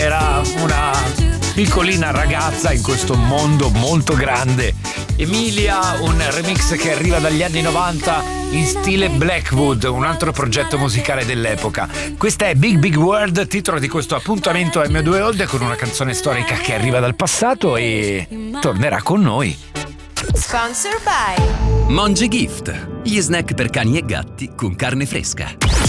era una piccolina ragazza in questo mondo molto grande. Emilia, un remix che arriva dagli anni 90 in stile Blackwood, un altro progetto musicale dell'epoca. Questa è Big Big World, titolo di questo appuntamento M2 Old, con una canzone storica che arriva dal passato e tornerà con noi. Sponsor by Monge Gift, gli snack per cani e gatti con carne fresca.